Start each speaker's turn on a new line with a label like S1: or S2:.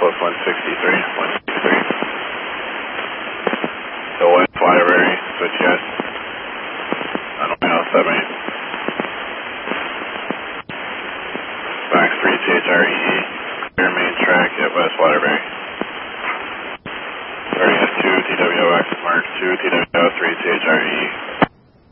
S1: close 163, 163. The West Waterbury, switch yes. On Ohio 7. Box 3 THRE, clear main track at West Waterbury. RES 2 TWOX, Mark 2 TWO 3 THRE.